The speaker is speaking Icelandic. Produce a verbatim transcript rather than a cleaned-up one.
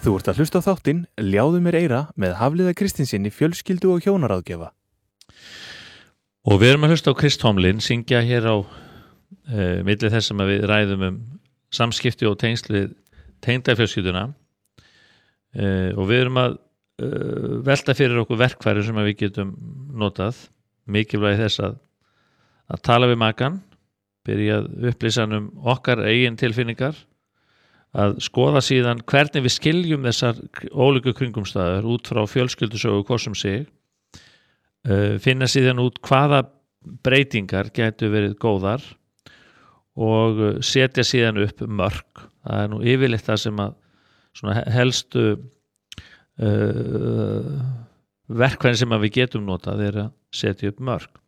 Þú ert að hlusta á þáttinn Ljáðu mér eyra með Hafliða Kristinsinni fjölskyldu og hjónaráðgjafa. Og við erum að hlusta á Chris Tomlin syngja hér á uh, milli þess sem við ræðum um samskipti og tengsl við tengdafjölskylduna uh, og við erum að uh, velta fyrir okkur verkfæri sem við getum notað, mikilvægi þess að, að tala við makan, byrja að upplýsa um okkar eigin tilfinningar, að skoða síðan hvernig við skiljum þessar ólíku kringumstæður út frá fjölskyldusögu hvort sem sig, uh, finna síðan út hvaða breytingar gætu verið góðar og setja síðan upp mörk. Það er nú yfirleitt það sem að svona helstu uh, verkfærin sem að við getum notað er að setja upp mörk.